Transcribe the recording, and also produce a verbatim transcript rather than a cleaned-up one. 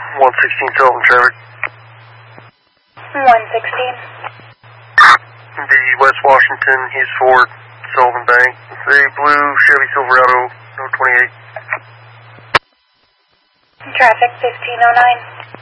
one sixteen Sullivan traffic. one sixteen. The West Washington, Hughes Ford, Sullivan Bank. It's a blue Chevy Silverado, no twenty-eight. Traffic fifteen oh nine.